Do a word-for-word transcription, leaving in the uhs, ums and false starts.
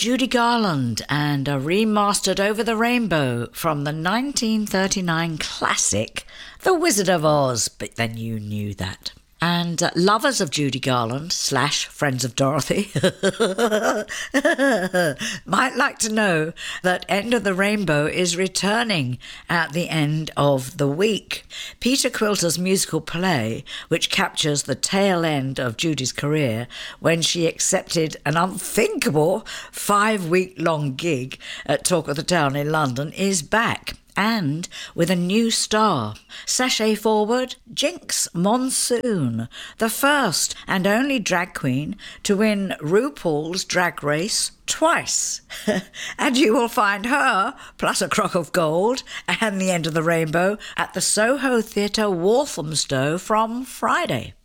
Judy Garland and a remastered Over the Rainbow from the nineteen thirty-nine classic The Wizard of Oz, but then you knew that. And uh, lovers of Judy Garland slash friends of Dorothy might like to know that End of the Rainbow is returning at the end of the week. Peter Quilter's musical play, which captures the tail end of Judy's career when she accepted an unthinkable five-week-long gig at Talk of the Town in London, is back. And with a new star. Sashay forward, Jinx Monsoon, the first and only drag queen to win RuPaul's Drag Race twice. And you will find her, plus a crock of gold and the End of the Rainbow, at the Soho Theatre Walthamstow from Friday.